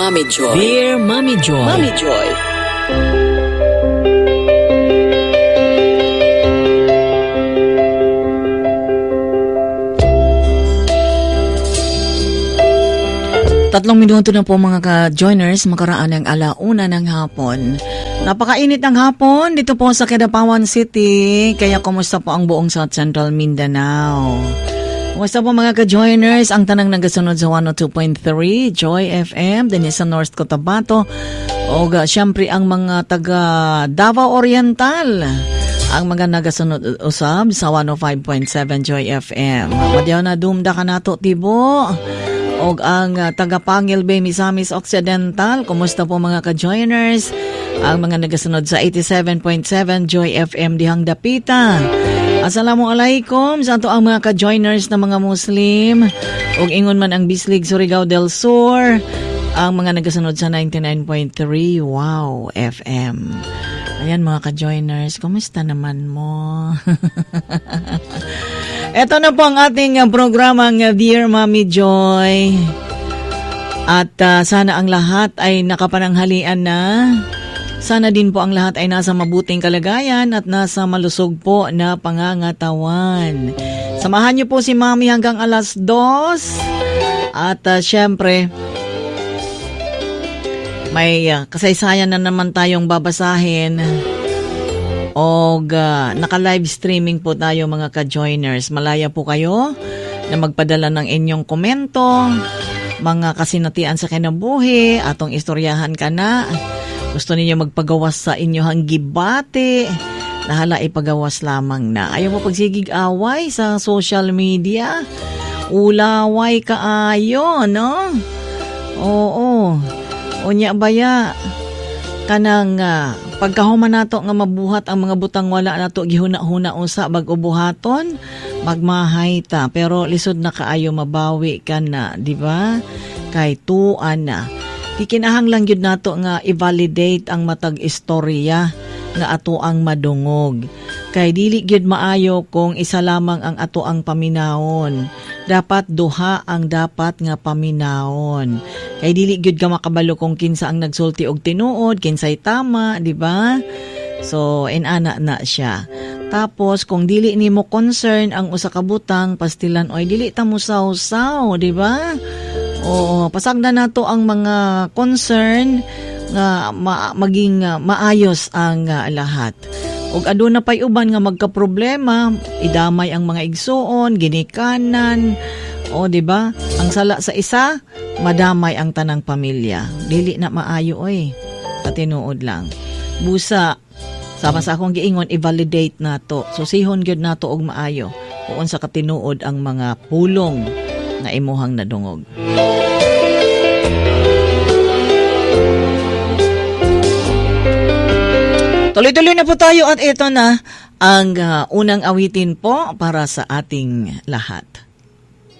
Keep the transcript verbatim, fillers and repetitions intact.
Mommy Joy. Dear Mommy Joy. Mommy Joy. Tatlong minuto na po mga ka-joiners, makaraan ng alauna ng hapon. Napakainit ng hapon dito po sa Kidapawan City, kaya kumusta po ang buong South Central Mindanao? Kumusta po mga ka-joiners, ang tanang nagasunod sa one oh two point three Joy F M, din sa North Cotabato, o uh, siyempre ang mga taga Davao Oriental, ang mga nagasunod usab sa one oh five point seven Joy F M. Madyaw na dumda ka nato tibo. Og ang uh, taga-Pangil Bay, Misamis Occidental, kumusta po mga ka-joiners? Ang mga nagasunod sa eighty-seven point seven Joy F M dihang Dapita. Assalamualaikum sa ato ang mga ka-joiners na mga Muslim. Og ingon man ang Bislig, Surigao del Sur. Ang mga nagasunod sa ninety-nine point three Wow F M. Ayan mga ka-joiners, kumusta naman mo? Ito na po ang ating programang Dear Mommy Joy. At uh, sana ang lahat ay nakapananghalian na. Sana din po ang lahat ay nasa mabuting kalagayan at nasa malusog po na pangangatawan. Samahan niyo po si Mami hanggang alas dos. At uh, syempre, may uh, kasaysayan na naman tayong babasahin. O uh, naka-live streaming po tayo mga ka-joiners. Malaya po kayo na magpadala ng inyong komento, mga kasinatian sa kinabuhi, atong istoryahan ka na. Gusto niyo magpagawas sa inyohang gibate, nahala ipagawas lamang na. Ayaw mo pagsigig away sa social media, ulaway kaayo, no? Oo, unya baya, kanang uh, pagkahuman nato nga mabuhat ang mga butang wala nato gihuna-huna unsa bag ubuhaton, magmahay ta. Pero lisod na kaayo mabawi ka na, di ba? Kay tuan na. Kikinahang lang yun nato nga i-validate ang matag istorya nga ato ang madungog. Kay dili gyud maayo kung isa lamang ang ato ang paminawon. Dapat duha ang dapat nga paminawon. Kay dili gyud ka makabalo kung kinsa ang nagsulti og tinuod, kinsay tama, di ba? So inana na siya. Tapos kung dili nimo concern ang usa ka butang, pastilan oy dili ta mo saw-saw, di ba? Oo, pasagda nato ang mga concern nga ma- maging uh, maayos ang uh, lahat. Ug aduna pay uban nga magka-problema, idamay ang mga igsuon, ginikanan, o di ba? Ang sala sa isa, madamay ang tanang pamilya. Dili na maayo oy. Patinuod lang. Busa, sama sa akong giingon, i-validate nato. So sihon gyud nato og maayo kung sa katinuod ang mga pulong nga imuhang nadungog. Tuloy-tuloy na po tayo at ito na ang uh, unang awitin po para sa ating lahat.